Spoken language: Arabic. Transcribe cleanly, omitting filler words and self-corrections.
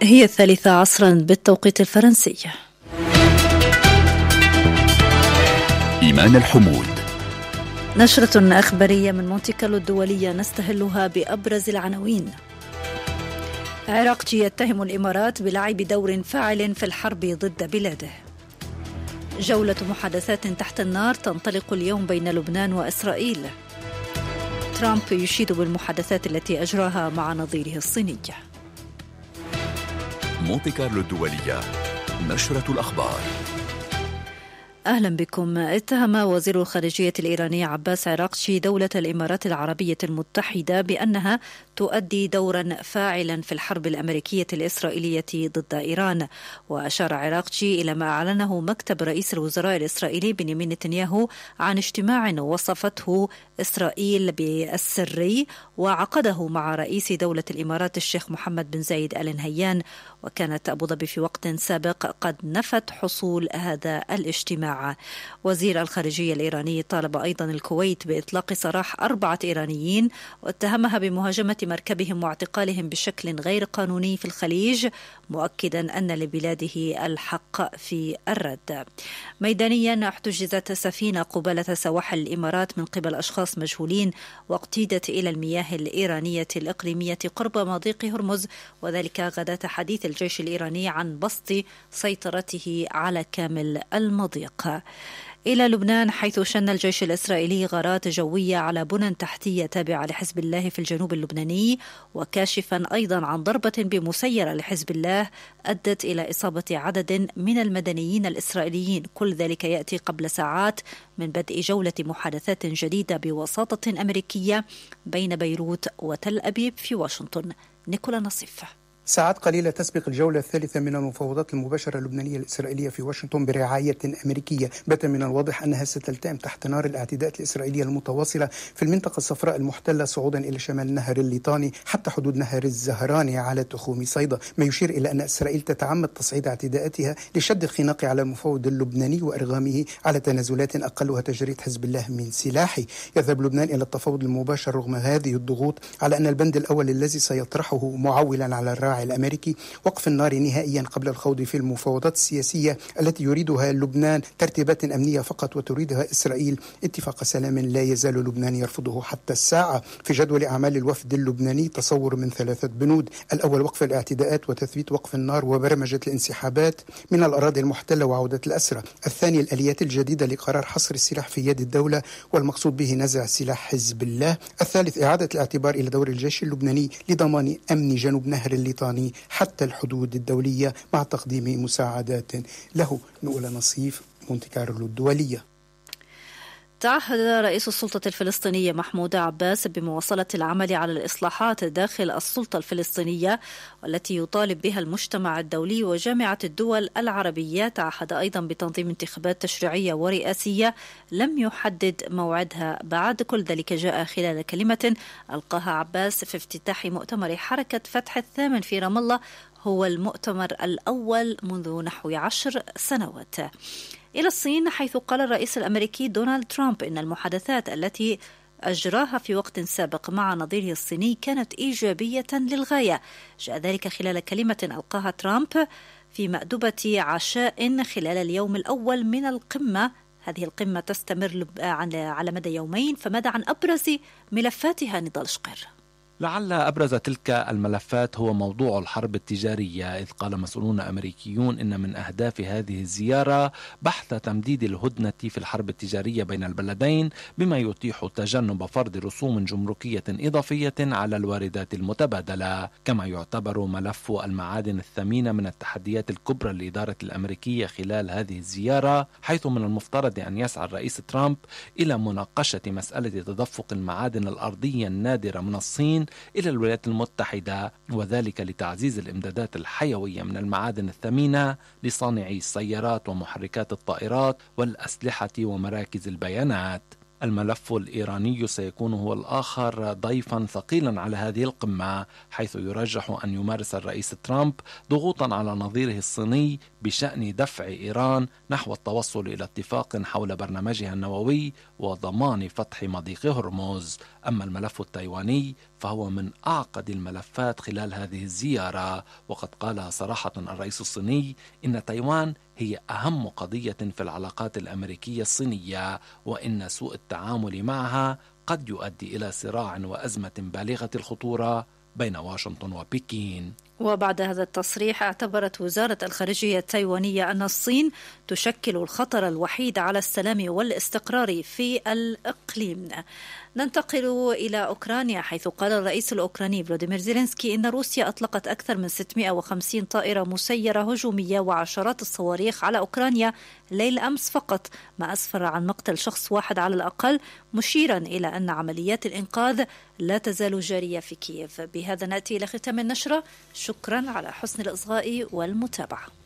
هي 13 بالتوقيت الفرنسي. إيمان الحمود. نشرة أخبارية من مونتي كارلو الدولية نستهلها بأبرز العناوين. عراقجي يتهم الإمارات بلعب دور فاعل في الحرب ضد بلاده. جولة محادثات تحت النار تنطلق اليوم بين لبنان وإسرائيل. ترامب يشيد بالمحادثات التي أجراها مع نظيره الصيني. مونتي كارلو الدولية، نشرة الأخبار. أهلا بكم. اتهم وزير الخارجية الإيراني عباس عراقجي دولة الإمارات العربية المتحدة بأنها تؤدي دورا فاعلا في الحرب الأمريكية الإسرائيلية ضد إيران. وأشار عراقجي إلى ما أعلنه مكتب رئيس الوزراء الإسرائيلي بنيامين نتنياهو عن اجتماع وصفته إسرائيل بالسري وعقده مع رئيس دولة الإمارات الشيخ محمد بن زايد آل نهيان. وكانت أبو ظبي في وقت سابق قد نفت حصول هذا الاجتماع. وزير الخارجية الإيراني طالب أيضا الكويت بإطلاق سراح 4 إيرانيين واتهمها بمهاجمة مركبهم واعتقالهم بشكل غير قانوني في الخليج، مؤكدا أن لبلاده الحق في الرد. ميدانيا احتجزت سفينة قبالة سواحل الإمارات من قبل أشخاص مجهولين واقتيدت إلى المياه الإيرانية الإقليمية قرب مضيق هرمز، وذلك غداة حديث الجيش الإيراني عن بسط سيطرته على كامل المضيق. إلى لبنان، حيث شن الجيش الإسرائيلي غارات جوية على بنى تحتية تابعة لحزب الله في الجنوب اللبناني، وكاشفا أيضا عن ضربة بمسيرة لحزب الله أدت إلى إصابة عدد من المدنيين الإسرائيليين. كل ذلك يأتي قبل ساعات من بدء جولة محادثات جديدة بوساطة أمريكية بين بيروت وتل أبيب في واشنطن. نيكولا نصيف. ساعات قليلة تسبق الجولة الثالثة من المفاوضات المباشرة اللبنانية الإسرائيلية في واشنطن برعاية أمريكية. بات من الواضح أنها ستلتئم تحت نار الاعتداءات الإسرائيلية المتواصلة في المنطقة الصفراء المحتلة صعودا إلى شمال نهر الليطاني حتى حدود نهر الزهراني على تخوم صيدا، ما يشير إلى أن إسرائيل تتعمد تصعيد اعتداءاتها لشد الخناق على المفاوض اللبناني وإرغامه على تنازلات أقلها تجريد حزب الله من سلاحه. يذهب لبنان إلى التفاوض المباشر رغم هذه الضغوط على أن البند الأول الذي سيطرحه معولا على الراعي الأمريكي وقف النار نهائيا قبل الخوض في المفاوضات السياسية التي يريدها لبنان ترتيبات أمنية فقط وتريدها إسرائيل اتفاق سلام لا يزال لبنان يرفضه حتى الساعة. في جدول أعمال الوفد اللبناني تصور من 3 بنود: الأول وقف الاعتداءات وتثبيت وقف النار وبرمجة الانسحابات من الأراضي المحتلة وعودة الأسرى. الثاني الآليات الجديدة لقرار حصر السلاح في يد الدولة والمقصود به نزع سلاح حزب الله. الثالث إعادة الاعتبار إلى دور الجيش اللبناني لضمان أمن جنوب نهر الليطاني حتى الحدود الدولية مع تقديم مساعدات له. نقول نصيف، مونتي كارلو الدولية. تعهد رئيس السلطة الفلسطينية محمود عباس بمواصلة العمل على الإصلاحات داخل السلطة الفلسطينية والتي يطالب بها المجتمع الدولي وجامعة الدول العربية. تعهد أيضا بتنظيم انتخابات تشريعية ورئاسية لم يحدد موعدها بعد. كل ذلك جاء خلال كلمة ألقاها عباس في افتتاح مؤتمر حركة فتح الثامن في رام الله، هو المؤتمر الأول منذ نحو 10 سنوات. إلى الصين، حيث قال الرئيس الأمريكي دونالد ترامب إن المحادثات التي أجراها في وقت سابق مع نظيره الصيني كانت إيجابية للغاية. جاء ذلك خلال كلمة ألقاها ترامب في مأدبة عشاء خلال اليوم الأول من القمة. هذه القمة تستمر على مدى يومين، فماذا عن أبرز ملفاتها نضال شقير؟ لعل أبرز تلك الملفات هو موضوع الحرب التجارية، إذ قال مسؤولون أمريكيون إن من أهداف هذه الزيارة بحث تمديد الهدنة في الحرب التجارية بين البلدين بما يتيح تجنب فرض رسوم جمركية إضافية على الواردات المتبادلة. كما يعتبر ملف المعادن الثمينة من التحديات الكبرى للإدارة الأمريكية خلال هذه الزيارة، حيث من المفترض أن يسعى الرئيس ترامب إلى مناقشة مسألة تدفق المعادن الأرضية النادرة من الصين إلى الولايات المتحدة، وذلك لتعزيز الإمدادات الحيوية من المعادن الثمينة لصانعي السيارات ومحركات الطائرات والأسلحة ومراكز البيانات. الملف الإيراني سيكون هو الآخر ضيفا ثقيلا على هذه القمة، حيث يرجح أن يمارس الرئيس ترامب ضغوطا على نظيره الصيني بشأن دفع إيران نحو التوصل إلى اتفاق حول برنامجها النووي وضمان فتح مضيق هرمز. أما الملف التايواني فهو من أعقد الملفات خلال هذه الزيارة. وقد قال صراحة الرئيس الصيني إن تايوان هي أهم قضية في العلاقات الأمريكية الصينية، وإن سوء التعامل معها قد يؤدي إلى صراع وأزمة بالغة الخطورة بين واشنطن وبكين. وبعد هذا التصريح اعتبرت وزارة الخارجية التايوانية أن الصين تشكل الخطر الوحيد على السلام والاستقرار في الإقليم. ننتقل إلى أوكرانيا، حيث قال الرئيس الأوكراني فلاديمير زيلينسكي إن روسيا أطلقت أكثر من 650 طائرة مسيرة هجومية وعشرات الصواريخ على أوكرانيا ليل أمس فقط، ما أسفر عن مقتل شخص واحد على الأقل، مشيرا إلى أن عمليات الإنقاذ لا تزال جارية في كييف. بهذا نأتي إلى ختام النشرة. شكرا على حسن الإصغاء والمتابعة.